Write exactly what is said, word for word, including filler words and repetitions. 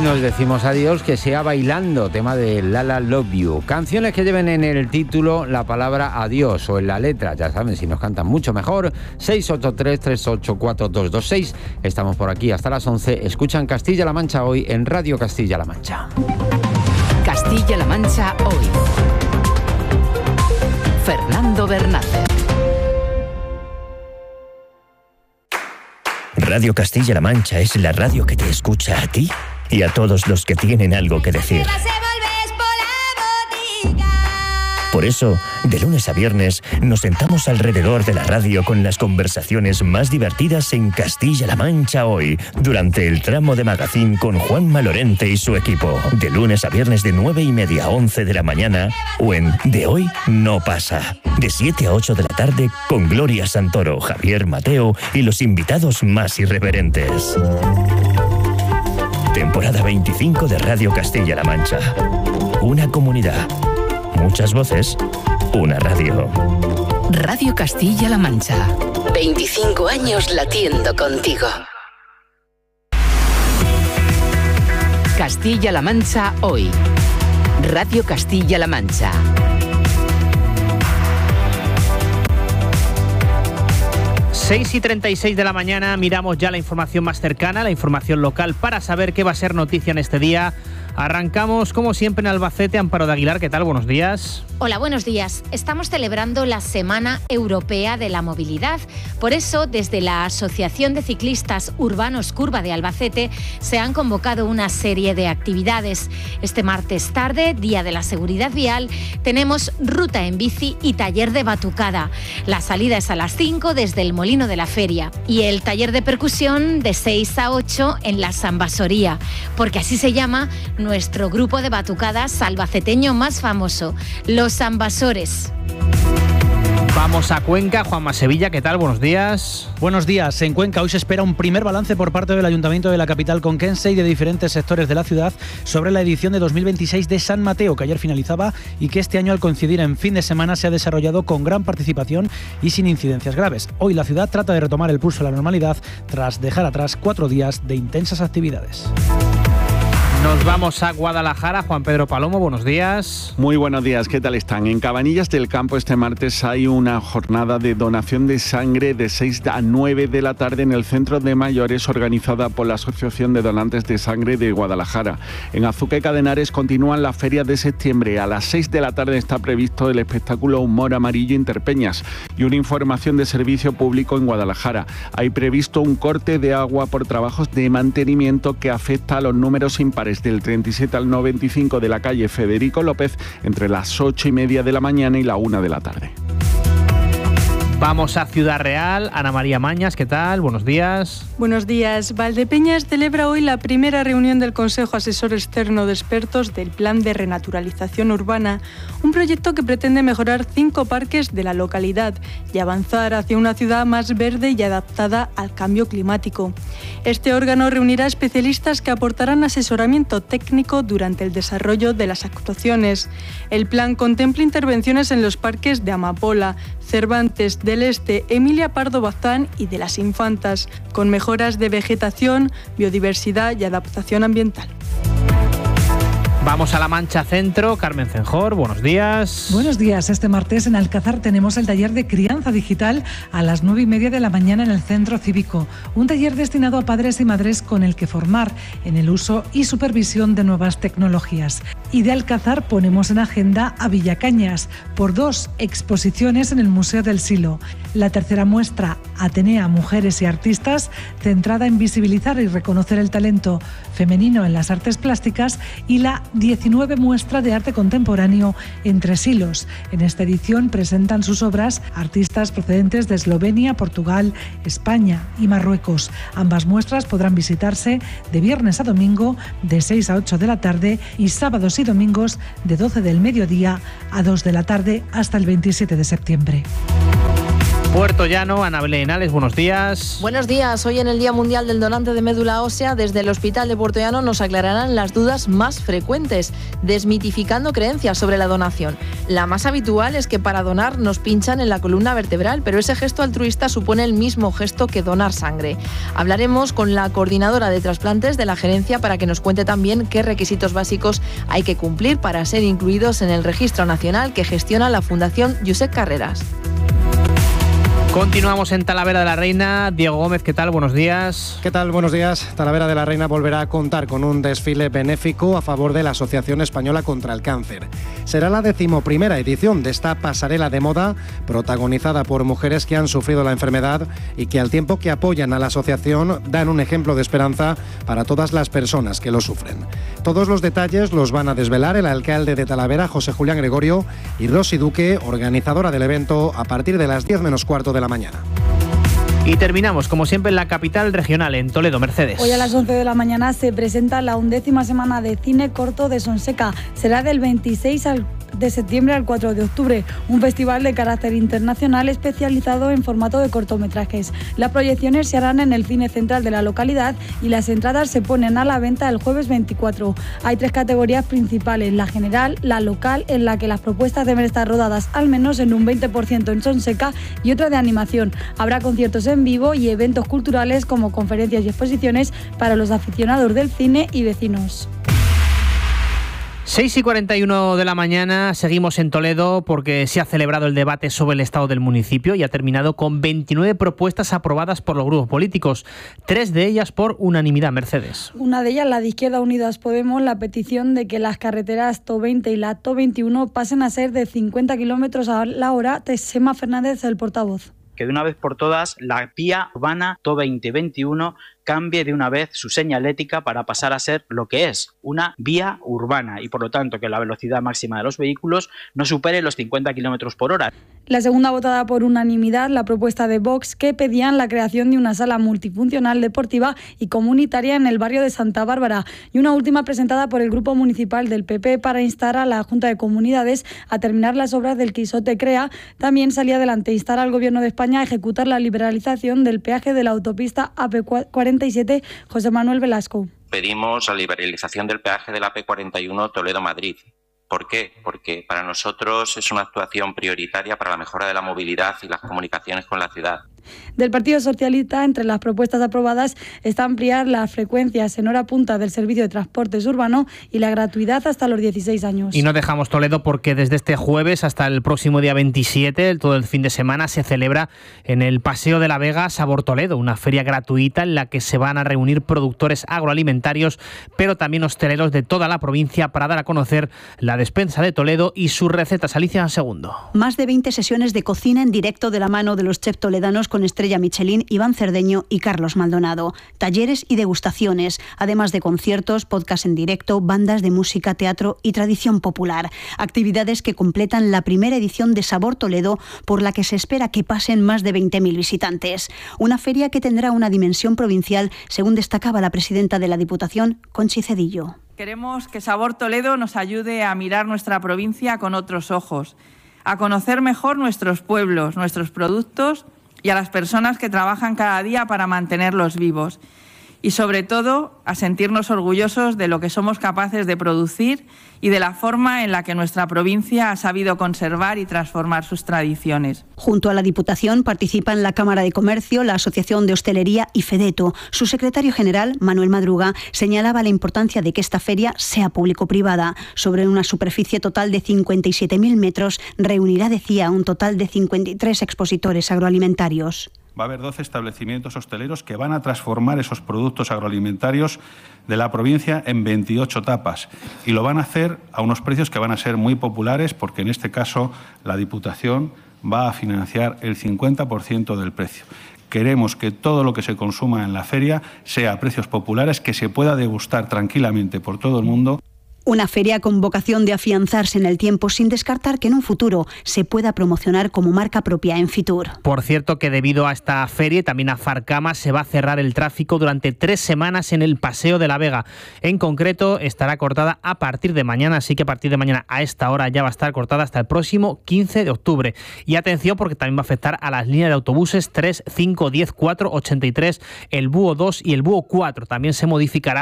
nos decimos adiós, que sea bailando, tema de Lala Love You. Canciones que lleven en el título la palabra adiós o en la letra, ya saben, si nos cantan mucho mejor. Seis ocho tres, tres ocho cuatro, dos dos seis. Estamos por aquí hasta las once. Escuchan Castilla-La Mancha hoy en Radio Castilla-La Mancha. Castilla-La Mancha hoy. Fernando Bernández. Radio Castilla-La Mancha es la radio que te escucha a ti y a todos los que tienen algo que decir. Por eso, de lunes a viernes, nos sentamos alrededor de la radio con las conversaciones más divertidas en Castilla-La Mancha hoy, durante el tramo de Magazín con Juanma Lorente y su equipo. De lunes a viernes de nueve y media a once de la mañana, o en De Hoy No Pasa, de siete a ocho de la tarde, con Gloria Santoro, Javier Mateo y los invitados más irreverentes. Temporada veinticinco de Radio Castilla-La Mancha. Una comunidad. Muchas voces, una radio. Radio Castilla-La Mancha. veinticinco años latiendo contigo. Castilla-La Mancha hoy. Radio Castilla-La Mancha. seis y treinta y seis de la mañana, miramos ya la información más cercana, la información local, para saber qué va a ser noticia en este día. Arrancamos, como siempre, en Albacete. Amparo de Aguilar, ¿qué tal? Buenos días. Hola, buenos días. Estamos celebrando la Semana Europea de la Movilidad. Por eso, desde la Asociación de Ciclistas Urbanos Curva de Albacete, se han convocado una serie de actividades. Este martes tarde, Día de la Seguridad Vial, tenemos ruta en bici y taller de batucada. La salida es a las cinco desde el Molino de la Feria y el taller de percusión de seis a ocho en la Sambasoría, porque así se llama nuestro grupo de batucadas albaceteño más famoso, los Sambasores. Vamos a Cuenca. Juanma Sevilla, ¿qué tal? Buenos días. Buenos días. En Cuenca hoy se espera un primer balance por parte del Ayuntamiento de la capital conquense y de diferentes sectores de la ciudad sobre la edición de dos mil veintiséis de San Mateo, que ayer finalizaba y que este año, al coincidir en fin de semana, se ha desarrollado con gran participación y sin incidencias graves. Hoy la ciudad trata de retomar el pulso a la normalidad tras dejar atrás cuatro días de intensas actividades. Nos vamos a Guadalajara. Juan Pedro Palomo, buenos días. Muy buenos días, ¿qué tal están? En Cabanillas del Campo este martes hay una jornada de donación de sangre de seis a nueve de la tarde en el Centro de Mayores, organizada por la Asociación de Donantes de Sangre de Guadalajara. En Azuqueca de Henares continúan las ferias de septiembre. A las seis de la tarde está previsto el espectáculo Humor Amarillo Interpeñas y una información de servicio público en Guadalajara. Hay previsto un corte de agua por trabajos de mantenimiento que afecta a los números impares del treinta y siete al noventa y cinco de la calle Federico López entre las ocho y media de la mañana y la una de la tarde. Vamos a Ciudad Real. Ana María Mañas, ¿qué tal? Buenos días. Buenos días. Valdepeñas celebra hoy la primera reunión del Consejo Asesor Externo de Expertos del Plan de Renaturalización Urbana, un proyecto que pretende mejorar cinco parques de la localidad y avanzar hacia una ciudad más verde y adaptada al cambio climático. Este órgano reunirá especialistas que aportarán asesoramiento técnico durante el desarrollo de las actuaciones. El plan contempla intervenciones en los parques de Amapola, Cervantes, del Este, Emilia Pardo Bazán y de las Infantas, con mejoras de vegetación, biodiversidad y adaptación ambiental. Vamos a La Mancha Centro. Carmen Cenjor, buenos días. Buenos días. Este martes en Alcázar tenemos el taller de crianza digital a las nueve y media de la mañana en el Centro Cívico. Un taller destinado a padres y madres con el que formar en el uso y supervisión de nuevas tecnologías. Y de Alcázar ponemos en agenda a Villacañas por dos exposiciones en el Museo del Silo. La tercera muestra, Atenea, Mujeres y Artistas, centrada en visibilizar y reconocer el talento femenino en las artes plásticas, y la diecinueve muestra de arte contemporáneo Entre Silos. En esta edición presentan sus obras artistas procedentes de Eslovenia, Portugal, España y Marruecos. Ambas muestras podrán visitarse de viernes a domingo de seis a ocho de la tarde y sábados y domingos de doce del mediodía a dos de la tarde hasta el veintisiete de septiembre. Puerto Llano, Ana Belén Henares, buenos días. Buenos días. Hoy en el Día Mundial del Donante de Médula Ósea, desde el Hospital de Puerto Llano nos aclararán las dudas más frecuentes, desmitificando creencias sobre la donación. La más habitual es que para donar nos pinchan en la columna vertebral, pero ese gesto altruista supone el mismo gesto que donar sangre. Hablaremos con la coordinadora de trasplantes de la gerencia para que nos cuente también qué requisitos básicos hay que cumplir para ser incluidos en el registro nacional que gestiona la Fundación Josep Carreras. Continuamos en Talavera de la Reina. Diego Gómez, ¿qué tal? Buenos días. ¿Qué tal? Buenos días. Talavera de la Reina volverá a contar con un desfile benéfico a favor de la Asociación Española contra el Cáncer. Será la decimoprimera edición de esta pasarela de moda protagonizada por mujeres que han sufrido la enfermedad y que al tiempo que apoyan a la asociación dan un ejemplo de esperanza para todas las personas que lo sufren. Todos los detalles los van a desvelar el alcalde de Talavera, José Julián Gregorio, y Rosy Duque, organizadora del evento, a partir de las diez menos cuarto de la mañana. Y terminamos, como siempre, en la capital regional, en Toledo. Mercedes. Hoy a las once de la mañana se presenta la undécima semana de cine corto de Sonseca. Será del veintiséis de septiembre al cuatro de octubre, un festival de carácter internacional especializado en formato de cortometrajes. Las proyecciones se harán en el cine central de la localidad y las entradas se ponen a la venta el jueves veinticuatro. Hay tres categorías principales: la general, la local, en la que las propuestas deben estar rodadas al menos en un veinte por ciento en Sonseca, y otra de animación. Habrá conciertos en vivo y eventos culturales como conferencias y exposiciones para los aficionados del cine y vecinos. seis y cuarenta y uno de la mañana, seguimos en Toledo porque se ha celebrado el debate sobre el estado del municipio y ha terminado con veintinueve propuestas aprobadas por los grupos políticos, tres de ellas por unanimidad. Mercedes. Una de ellas, la de Izquierda Unidas Podemos, la petición de que las carreteras T O veinte y la T O veintiuno pasen a ser de cincuenta kilómetros a la hora. Sema Fernández, el portavoz. Que de una vez por todas la vía urbana T O veinte veintiuno cambie de una vez su señalética para pasar a ser lo que es, una vía urbana, y por lo tanto que la velocidad máxima de los vehículos no supere los cincuenta kilómetros por hora. La segunda, votada por unanimidad, la propuesta de Vox, que pedían la creación de una sala multifuncional deportiva y comunitaria en el barrio de Santa Bárbara, y una última presentada por el Grupo Municipal del P P para instar a la Junta de Comunidades a terminar las obras del Quijote Crea. También salía adelante instar al Gobierno de España a ejecutar la liberalización del peaje de la autopista A P cuarenta y siete. José Manuel Velasco. Pedimos la liberalización del peaje de la A P cuarenta y uno Toledo-Madrid. ¿Por qué? Porque para nosotros es una actuación prioritaria para la mejora de la movilidad y las comunicaciones con la ciudad. Del Partido Socialista, entre las propuestas aprobadas está ampliar las frecuencias en hora punta del servicio de transportes urbano y la gratuidad hasta los dieciséis años. Y no dejamos Toledo porque desde este jueves hasta el próximo día veintisiete, todo el fin de semana, se celebra en el Paseo de la Vega Sabor Toledo, una feria gratuita en la que se van a reunir productores agroalimentarios, pero también hosteleros de toda la provincia para dar a conocer la despensa de Toledo y sus recetas. Alicia Segundo. Más de veinte sesiones de cocina en directo de la mano de los chefs toledanos con estrella Michelin, Iván Cerdeño y Carlos Maldonado. Talleres y degustaciones, además de conciertos, podcast en directo, bandas de música, teatro y tradición popular. Actividades que completan la primera edición de Sabor Toledo, por la que se espera que pasen más de veinte mil visitantes. Una feria que tendrá una dimensión provincial, según destacaba la presidenta de la Diputación, Conchi Cedillo. Queremos que Sabor Toledo nos ayude a mirar nuestra provincia con otros ojos, a conocer mejor nuestros pueblos, nuestros productos y a las personas que trabajan cada día para mantenerlos vivos. Y sobre todo, a sentirnos orgullosos de lo que somos capaces de producir y de la forma en la que nuestra provincia ha sabido conservar y transformar sus tradiciones. Junto a la Diputación participan la Cámara de Comercio, la Asociación de Hostelería y Fedeto. Su secretario general, Manuel Madruga, señalaba la importancia de que esta feria sea público-privada. Sobre una superficie total de cincuenta y siete mil metros, reunirá, decía, un total de cincuenta y tres expositores agroalimentarios. Va a haber doce establecimientos hosteleros que van a transformar esos productos agroalimentarios de la provincia en veintiocho tapas, y lo van a hacer a unos precios que van a ser muy populares, porque en este caso la Diputación va a financiar el cincuenta por ciento del precio. Queremos que todo lo que se consuma en la feria sea a precios populares, que se pueda degustar tranquilamente por todo el mundo. Una feria con vocación de afianzarse en el tiempo, sin descartar que en un futuro se pueda promocionar como marca propia en Fitur. Por cierto, que debido a esta feria y también a Farcama se va a cerrar el tráfico durante tres semanas en el Paseo de la Vega. En concreto, estará cortada a partir de mañana, así que a partir de mañana a esta hora ya va a estar cortada hasta el próximo quince de octubre. Y atención, porque también va a afectar a las líneas de autobuses tres, cinco, diez, cuatro, ochenta y tres, el Búho dos y el Búho cuatro. También se modificará